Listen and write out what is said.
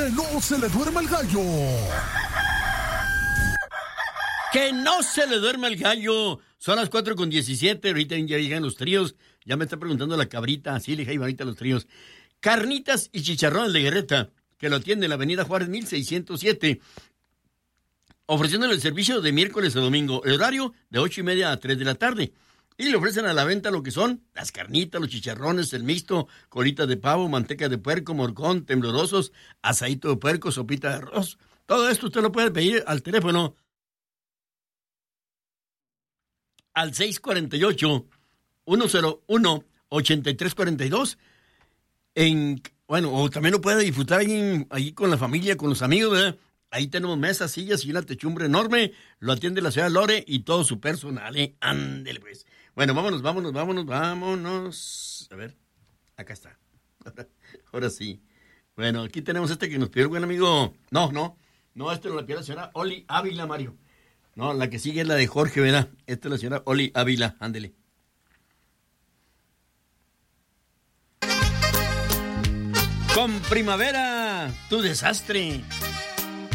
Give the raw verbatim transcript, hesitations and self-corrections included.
Que no se le duerma el gallo. Que no se le duerma el gallo. Son las cuatro con diecisiete. Ahorita ya llegan los tríos. Ya me está preguntando la cabrita. Sí, le dije, ahorita los tríos. Carnitas y chicharrones de Guerreta, que lo atiende en la avenida Juárez mil seiscientos siete. Ofreciéndole el servicio de miércoles a domingo. El horario de ocho y media a tres de la tarde. Y le ofrecen a la venta lo que son las carnitas, los chicharrones, el mixto, colitas de pavo, manteca de puerco, morcón, temblorosos, asadito de puerco, sopita de arroz. Todo esto usted lo puede pedir al teléfono al seis cuatro ocho, uno cero uno, ocho tres cuatro dos. En, bueno, o también lo puede disfrutar ahí, ahí con la familia, con los amigos, ¿verdad? Ahí tenemos mesas, sillas y una techumbre enorme. Lo atiende la señora Lore y todo su personal, ¿eh? Ándele, pues. Bueno, vámonos, vámonos, vámonos, vámonos. A ver, acá está. Ahora, ahora sí. Bueno, aquí tenemos este que nos pidió el buen amigo. No, no, no, este no la pidió la señora Oli Ávila, Mario. No, la que sigue es la de Jorge, ¿verdad? Esta es la señora Oli Ávila, ándele. Con primavera, tu desastre.